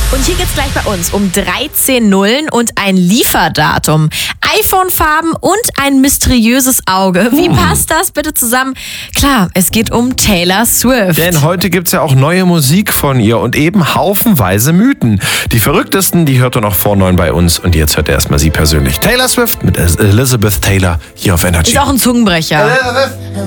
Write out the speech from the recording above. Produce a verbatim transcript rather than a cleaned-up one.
Und hier geht's gleich bei uns um dreizehn Nullen und ein Lieferdatum. iPhone-Farben und ein mysteriöses Auge. Wie passt das bitte zusammen? Klar, es geht um Taylor Swift. Denn heute gibt's ja auch neue Musik von ihr und eben haufenweise Mythen. Die verrücktesten, die hört ihr noch vor neun bei uns. Und jetzt hört ihr erstmal sie persönlich. Taylor Swift mit Elizabeth Taylor hier auf Energy. Ist auch ein Zungenbrecher.